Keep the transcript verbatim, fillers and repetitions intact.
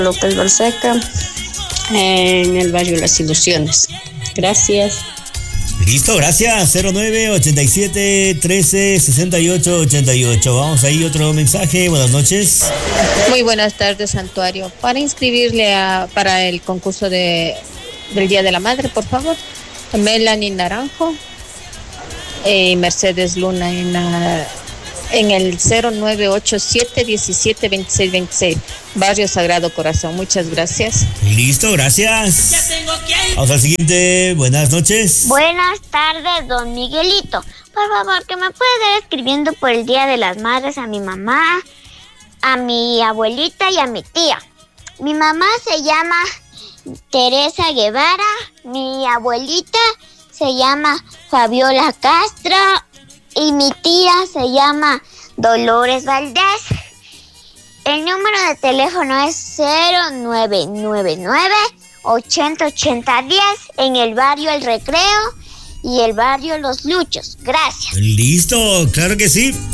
López Balseca, en el barrio Las Ilusiones. Gracias. Listo, gracias. cero nueve ochenta y siete trece sesenta y ocho ochenta y ocho. Vamos ahí, otro mensaje. Buenas noches. Muy buenas tardes, Santuario. Para inscribirle a, para el concurso de, del Día de la Madre, por favor. Melanie Naranjo y Mercedes Luna en, la, en el cero nueve ocho siete diecisiete veintiséis veintiséis, Barrio Sagrado Corazón. Muchas gracias. Listo, gracias. Vamos al siguiente. Buenas noches. Buenas tardes, don Miguelito. Por favor, que me puede ir escribiendo por el Día de las Madres a mi mamá, a mi abuelita y a mi tía. Mi mamá se llama Teresa Guevara, mi abuelita se llama Fabiola Castro y mi tía se llama Dolores Valdés. El número de teléfono es cero nueve nueve nueve ochenta ochenta diez en el barrio El Recreo y el barrio Los Luchos. Gracias. Listo, claro que sí.